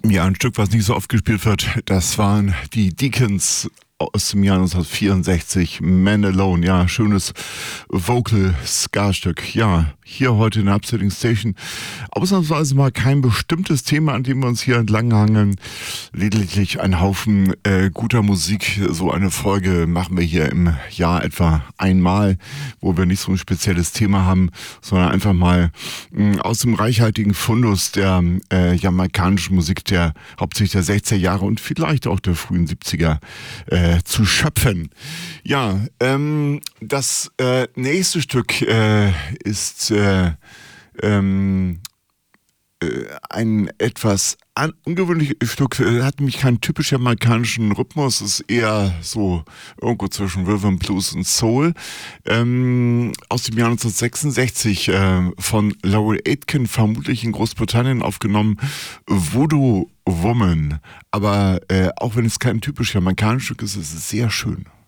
Ja, ein Stück, was nicht so oft gespielt wird, das waren die Deacons aus dem Jahr 1964, Man Alone. Ja, schönes Vocal-Ska-Stück. Ja, hier heute in der Upsetting Station. Ausnahmsweise mal kein bestimmtes Thema, an dem wir uns hier entlanghangeln. Lediglich ein Haufen guter Musik. So eine Folge machen wir hier im Jahr etwa einmal, wo wir nicht so ein spezielles Thema haben, sondern einfach mal aus dem reichhaltigen Fundus der jamaikanischen Musik, der hauptsächlich der 60er Jahre und vielleicht auch der frühen 70er zu schöpfen. Ja, das nächste Stück ist ein etwas ungewöhnliches Stück, hat nämlich keinen typisch jamaikanischen Rhythmus, ist eher so irgendwo zwischen Rhythm, Blues und Soul. Aus dem Jahr 1966 von Laurel Aitken, vermutlich in Großbritannien aufgenommen, Voodoo Woman. Aber auch wenn es kein typisch jamaikanischen Stück ist, ist es sehr schön.